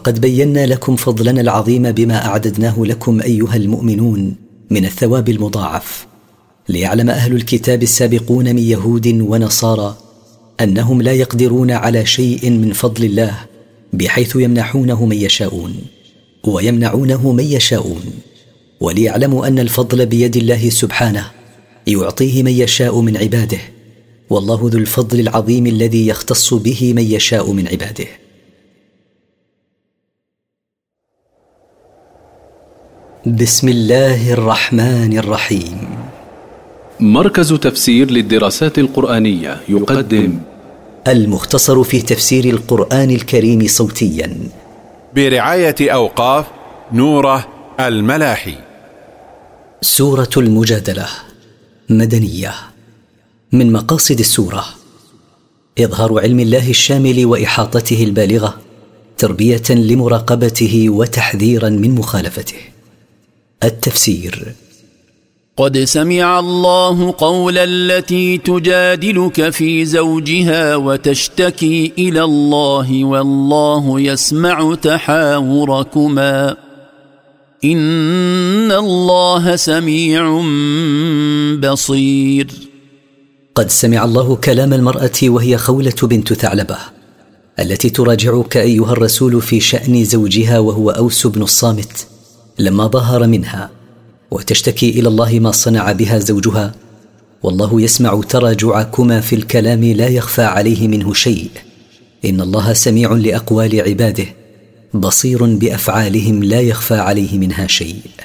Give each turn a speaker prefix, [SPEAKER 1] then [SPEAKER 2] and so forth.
[SPEAKER 1] وقد بينا لكم فضلنا العظيم بما أعددناه لكم أيها المؤمنون من الثواب المضاعف، ليعلم أهل الكتاب السابقون من يهود ونصارى أنهم لا يقدرون على شيء من فضل الله، بحيث يمنحونه من يشاءون ويمنعونه من يشاءون، وليعلموا أن الفضل بيد الله سبحانه يعطيه من يشاء من عباده، والله ذو الفضل العظيم الذي يختص به من يشاء من عباده. بسم الله الرحمن الرحيم.
[SPEAKER 2] مركز تفسير للدراسات القرآنية يقدم
[SPEAKER 1] المختصر في تفسير القرآن الكريم صوتيا
[SPEAKER 3] برعاية أوقاف نوره الملاحي.
[SPEAKER 1] سورة المجادلة مدنية. من مقاصد السورة إظهار علم الله الشامل وإحاطته البالغة، تربية لمراقبته وتحذيرا من مخالفته. التفسير:
[SPEAKER 4] قد سمع الله قول التي تجادلك في زوجها وتشتكي إلى الله والله يسمع تحاوركما إن الله سميع بصير.
[SPEAKER 1] قد سمع الله كلام المرأة وهي خولة بنت ثعلبة التي تراجعك أيها الرسول في شأن زوجها وهو أوس بن الصامت لما ظهر منها، وتشتكي إلى الله ما صنع بها زوجها، والله يسمع تراجعكما في الكلام لا يخفى عليه منه شيء، إن الله سميع لأقوال عباده بصير بأفعالهم لا يخفى عليه منها شيء.